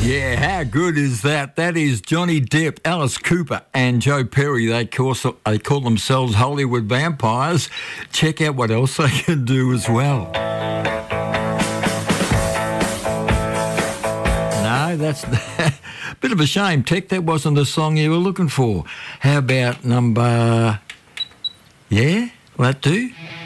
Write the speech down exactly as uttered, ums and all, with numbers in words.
Yeah, how good is that? That is Johnny Depp, Alice Cooper and Joe Perry. They call, they call themselves Hollywood vampires. Check out what else they can do as well. No, that's a bit of a shame, Tech. That wasn't the song you were looking for. How about number... Yeah, will that do?